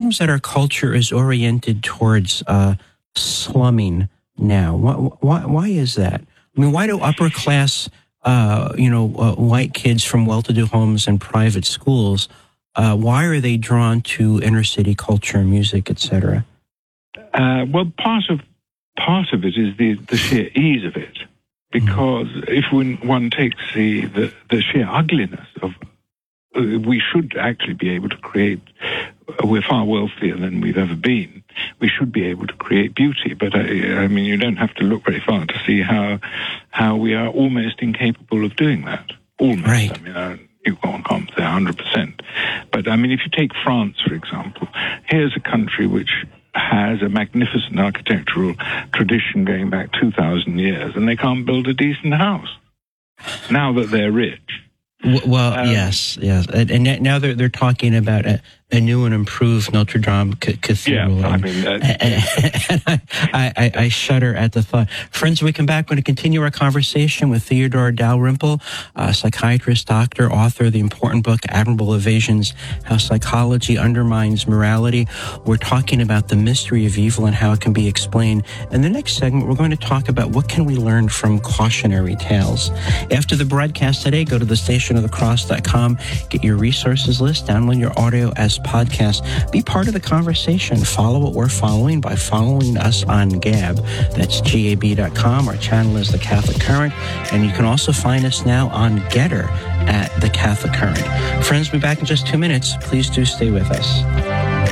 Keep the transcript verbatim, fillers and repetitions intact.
seems that our culture is oriented towards uh, slumming now. Why, why, why is that? I mean, why do upper class, uh, you know, uh, white kids from well-to-do homes and private schools, uh, why are they drawn to inner city culture, music, et cetera? Uh, well, part of part of it is the, the sheer ease of it, because mm-hmm. if one, one takes the, the, the sheer ugliness of, uh, we should actually be able to create. Uh, we're far wealthier than we've ever been. We should be able to create beauty, but I, I mean, you don't have to look very far to see how how we are almost incapable of doing that. Almost. Right. I mean, I, you can't say one hundred percent. But I mean, if you take France, for example, here's a country which has a magnificent architectural tradition going back two thousand years, and they can't build a decent house now that they're rich. Well, um, yes, yes, and, and now they're they're talking about a, a new and improved Notre Dame c- cathedral. Yeah, I and, mean, uh, and, and I, I, I shudder at the thought. Friends, when we come back, we're going to continue our conversation with Theodore Dalrymple, a psychiatrist, doctor, author of the important book Admirable Evasions: How Psychology Undermines Morality. We're talking about the mystery of evil and how it can be explained. In the next segment, we're going to talk about what can we learn from cautionary tales. After the broadcast today, go to the station of the cross dot com, get your resources list, download your audio as podcast. Be part of the conversation. Follow what we're following by following us on Gab. That's G A B dot com. Our channel is The Catholic Current, and you can also find us now on Getter at The Catholic Current. Friends, we'll be back in just two minutes. Please do stay with us.